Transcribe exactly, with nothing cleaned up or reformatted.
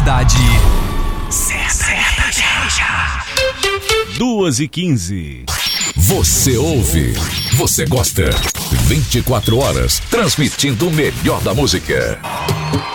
cidade sertaneja. Duas e quinze. Você ouve, você gosta. vinte e quatro horas, transmitindo o melhor da música.